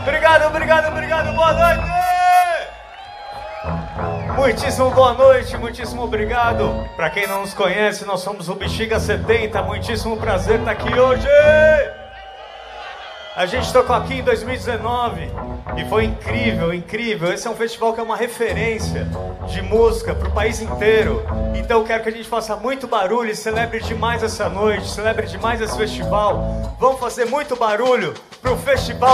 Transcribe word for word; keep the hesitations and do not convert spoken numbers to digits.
Obrigado, obrigado, obrigado, boa noite! Muitíssimo boa noite, muitíssimo obrigado. Pra quem não nos conhece, nós somos o Bexiga setenta, muitíssimo prazer estar aqui hoje! A gente tocou aqui em dois mil e dezenove e foi incrível, incrível. Esse é um festival que é uma referência de música pro país inteiro. Então eu quero que a gente faça muito barulho e celebre demais essa noite, celebre demais esse festival. Vamos fazer muito barulho pro festival